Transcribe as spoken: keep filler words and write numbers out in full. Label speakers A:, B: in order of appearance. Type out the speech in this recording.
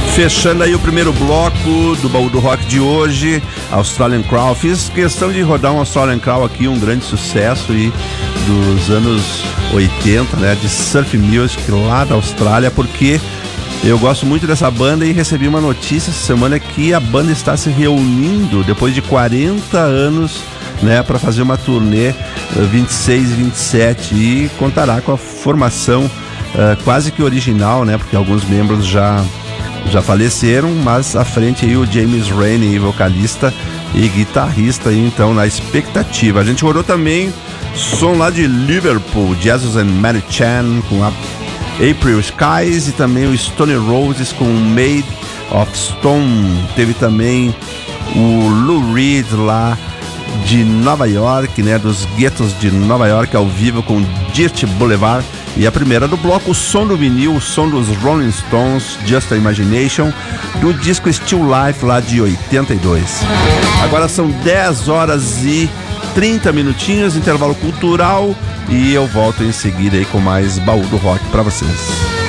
A: Fechando aí o primeiro bloco do Baú do Rock de hoje, Australian Crow. Fiz questão de rodar um Australian Crow aqui, um grande sucesso e dos anos oitenta, né, de surf music lá da Austrália, porque eu gosto muito dessa banda e recebi uma notícia essa semana que a banda está se reunindo depois de quarenta anos, né, para fazer uma turnê vinte e seis e vinte e sete e contará com a formação uh, quase que original, né, porque alguns membros já já faleceram, mas à frente aí o James Rainey, vocalista e guitarrista, aí, então na expectativa. A gente rodou também som lá de Liverpool, Jesus and Mary Chan com a April Skies e também o Stone Roses com Made of Stone. Teve também o Lou Reed lá de Nova York, né, dos guetos de Nova York, ao vivo com Dirt Boulevard. E a primeira do bloco, o som do vinil, o som dos Rolling Stones, Just a Imagination, do disco Still Life lá de oitenta e dois. Agora são dez horas e trinta minutinhos, intervalo cultural, e eu volto em seguida aí com mais Baú do Rock pra vocês.